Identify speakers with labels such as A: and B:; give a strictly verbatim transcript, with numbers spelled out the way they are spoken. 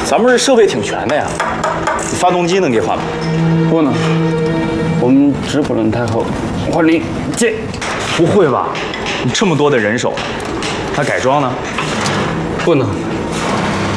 A: 咱们这设备挺全的呀，你发动机能给换吗？
B: 不能，我们直不轮太后换零件。
A: 不会吧？你这么多的人手，那改装呢？
B: 不能。